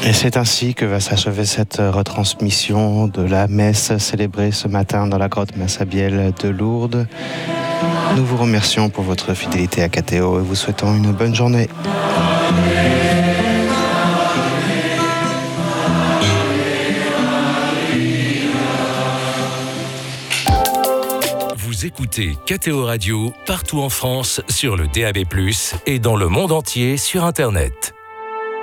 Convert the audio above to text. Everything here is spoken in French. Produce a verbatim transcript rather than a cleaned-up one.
Et c'est ainsi que va s'achever cette retransmission de la messe célébrée ce matin dans la grotte Massabielle de Lourdes. Nous vous remercions pour votre fidélité à K T O et vous souhaitons une bonne journée. Vous écoutez K T O Radio partout en France sur le D A B plus, et dans le monde entier sur Internet.